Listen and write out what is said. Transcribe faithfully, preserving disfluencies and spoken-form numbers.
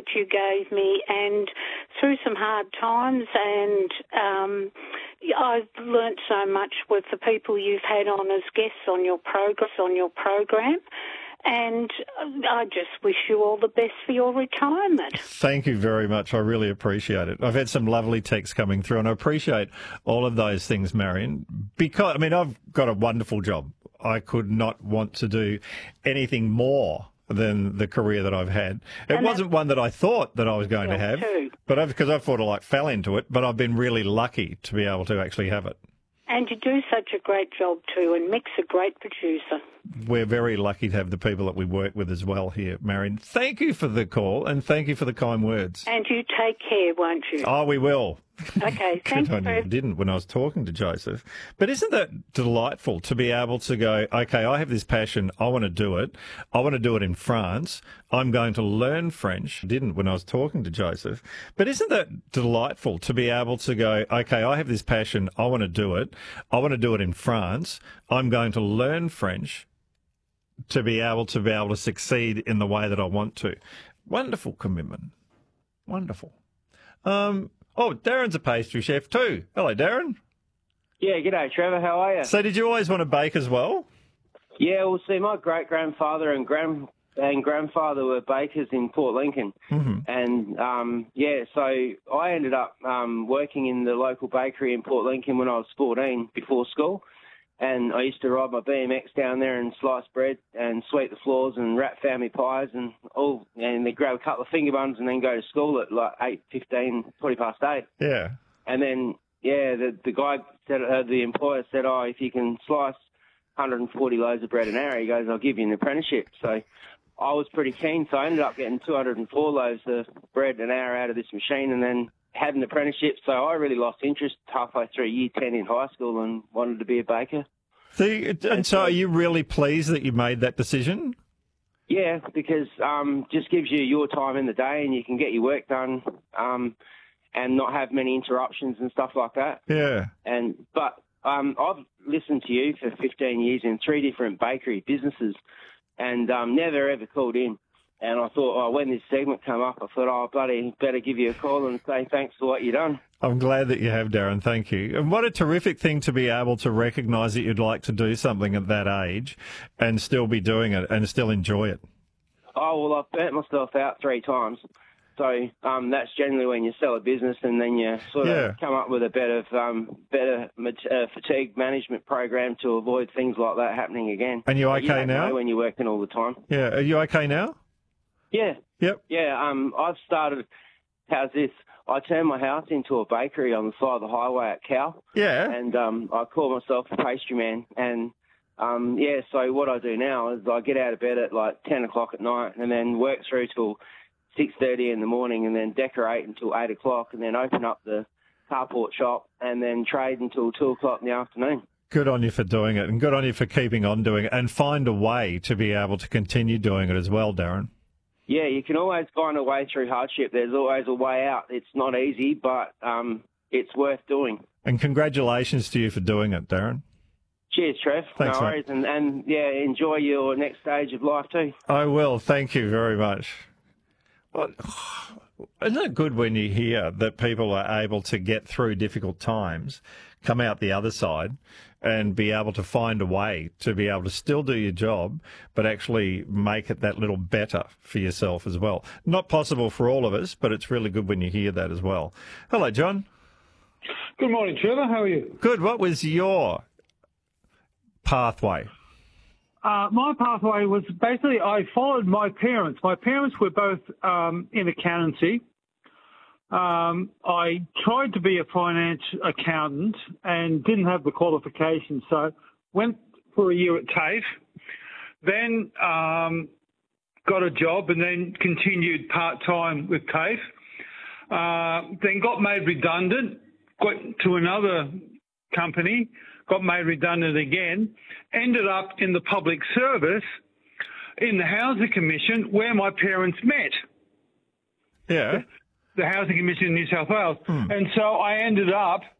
that you gave me, and through some hard times, and um, I've learnt so much with the people you've had on as guests on your progress on your program. And I just wish you all the best for your retirement. Thank you very much. I really appreciate it. I've had some lovely texts coming through, and I appreciate all of those things, Marion, because, I mean, I've got a wonderful job. I could not want to do anything more than the career that I've had. It and wasn't one that I thought that I was going to have, too. but I've, because I thought I like fell into it, but I've been really lucky to be able to actually have it. And you do such a great job too, and Mick's a great producer. We're very lucky to have the people that we work with as well here, Marion. Thank you for the call, and thank you for the kind words. And you take care, won't you? Oh, we will. Okay, thank you. I didn't when I was talking to Joseph. But isn't that delightful to be able to go, okay, I have this passion, I want to do it. I want to do it in France. I'm going to learn French. I didn't when I was talking to Joseph. But isn't that delightful to be able to go, okay, I have this passion, I want to do it. I want to do it in France. I'm going to learn French to be able to be able to succeed in the way that I want to. Wonderful commitment. Wonderful. Um, oh, Darren's a pastry chef too. Hello, Darren. Yeah, g'day, Trevor. How are you? So did you always want to bake as well? Yeah, well, see, my great-grandfather and grand and grandfather were bakers in Port Lincoln. Mm-hmm. And, um, yeah, so I ended up um, working in the local bakery in Port Lincoln when I was fourteen before school. And I used to ride my B M X down there and slice bread and sweep the floors and wrap family pies and all, and then grab a couple of finger buns and then go to school at like eight fifteen, twenty past eight. Yeah. And then, yeah, the the guy said, uh, the employer said, oh, if you can slice one hundred forty loaves of bread an hour, he goes, I'll give you an apprenticeship. So I was pretty keen, so I ended up getting two hundred four loaves of bread an hour out of this machine, and then had an apprenticeship, so I really lost interest halfway through year ten in high school and wanted to be a baker. See, and so are you really pleased that you made that decision? Yeah, because um, just gives you your time in the day and you can get your work done um, and not have many interruptions and stuff like that. Yeah. And But um, I've listened to you for fifteen years in three different bakery businesses and um, never ever called in. And I thought, oh, when this segment came up, I thought, oh, bloody, better give you a call and say thanks for what you've done. I'm glad that you have, Darren. Thank you. And what a terrific thing to be able to recognise that you'd like to do something at that age and still be doing it and still enjoy it. Oh, well, I've burnt myself out three times. So um, that's generally when you sell a business and then you sort of Yeah. come up with a better, um, better uh, fatigue management program to avoid things like that happening again. And you But okay don't now? know when you're working all the time. Yeah. Are you okay now? Yeah. Yep. Yeah, um, I've started, how's this? I turned my house into a bakery on the side of the highway at Cow. Yeah. And um, I call myself a pastry man. And, um, yeah, so what I do now is I get out of bed at like ten o'clock at night and then work through till six thirty in the morning and then decorate until eight o'clock and then open up the carport shop and then trade until two o'clock in the afternoon. Good on you for doing it, and good on you for keeping on doing it, and find a way to be able to continue doing it as well, Darren. Yeah, you can always find a way through hardship. There's always a way out. It's not easy, but um, it's worth doing. And congratulations to you for doing it, Darren. Cheers, Trev. Thanks, no worries. And, and, yeah, enjoy your next stage of life too. I will. Thank you very much. Well, isn't it good when you hear that people are able to get through difficult times, come out the other side, and be able to find a way to be able to still do your job, but actually make it that little better for yourself as well? Not possible for all of us, but it's really good when you hear that as well. Hello, John. Good morning, Trevor. How are you? Good. What was your pathway? Uh, my pathway was basically I followed my parents. My parents were both um, in accountancy. Um, I tried to be a finance accountant and didn't have the qualifications, so went for a year at TAFE, then um, got a job and then continued part-time with TAFE, uh, then got made redundant, got to another company, got made redundant again, ended up in the public service in the Housing Commission where my parents met. Yeah. The Housing Commission in New South Wales. Hmm. And so I ended up